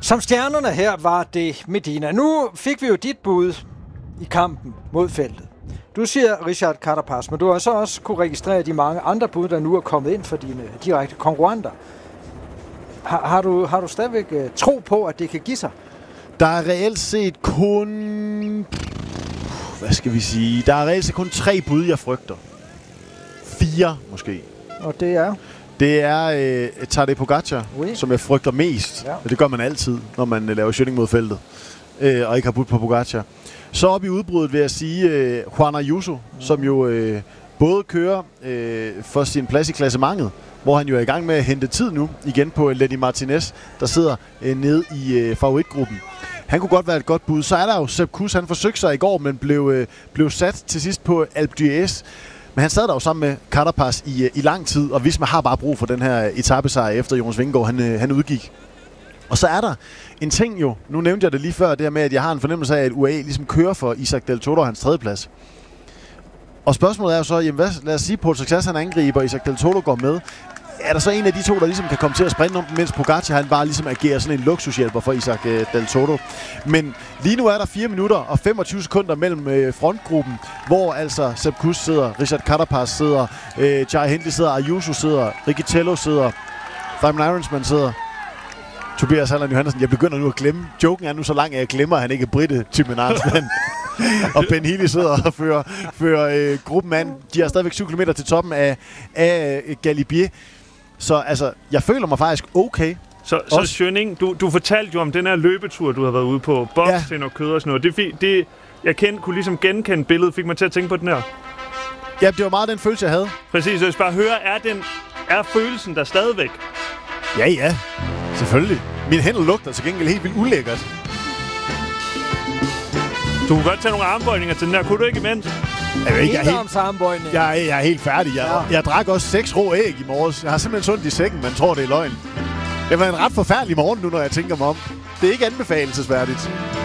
Som stjernerne her var det Medina. Nu fik vi jo dit bud i kampen mod feltet. Du siger Richard Carapaz, men du har så også kunne registrere de mange andre bud, der nu er kommet ind for dine direkte konkurrenter. Har du stadigvæk tro på, at det kan give sig? Der er reelt set kun... Hvad skal vi sige? Der er reelt set kun 3 bud, jeg frygter. 4 måske. Og det er? Det er Tadej Pogačar, som jeg frygter mest. Ja. Det gør man altid, når man laver shooting mod feltet. Og ikke har budt på Pogačar. Så op i udbruddet vil jeg sige Juan Ayuso, som jo både kører for sin plads i klassementet, hvor han jo er i gang med at hente tid nu igen på Lenny Martinez, der sidder nede i favoritgruppen. Han kunne godt være et godt bud. Så er der jo Sepp Kuss, han forsøgte sig i går, men blev sat til sidst på Alpe d'Huez. Men han sad der jo sammen med Carapaz i lang tid, og Visma har bare brug for den her etapesejr efter Jonas Vingegaard han udgik. Og så er der en ting jo, nu nævnte jeg det lige før, det her med, at jeg har en fornemmelse af, at UAE ligesom kører for Isaac Del Toro og hans tredjeplads. Og spørgsmålet er jo så, jamen lad os sige, Paul Success han angriber, Isaac Del Toro går med. Er der så en af de to, der ligesom kan komme til at sprinte om, mens Pogačar han bare ligesom agerer sådan en luksushjælper for Isaac Del Toro. Men lige nu er der 4 minutter og 25 sekunder mellem frontgruppen, hvor altså Sepp Kuss sidder, Richard Carapaz sidder, Jai Hindley sidder, Ayuso sidder, Riccitello sidder, Simon Ironsman sidder, Tobias Halland Johansen. Jeg begynder nu at glemme. Joken er nu så lang, at jeg glemmer, at han ikke er britte, Tymen Arnsman. Og Ben Healy sidder og fører gruppen an. De har stadigvæk 7 km til toppen af Galibier. Så altså, jeg føler mig faktisk okay. Så Schöning, du fortalte jo om den her løbetur, du har været ude på. Bobslænd og kød og sådan noget. Jeg kunne ligesom genkende billedet, fik mig til at tænke på den her. Ja, det var meget den følelse, jeg havde. Præcis, så jeg bare høre, er følelsen der stadigvæk? Ja. Selvfølgelig. Mine hænder lugter til gengæld helt vildt ulækkert. Du kunne godt tage nogle armbøjninger til den der. Kunne du ikke imens? Jeg er helt færdig. Jeg drak også 6 rå æg i morges. Jeg har simpelthen sundt i sækken, man tror, det er løgn. Det var en ret forfærdelig morgen nu, når jeg tænker mig om. Det er ikke anbefalelsesværdigt.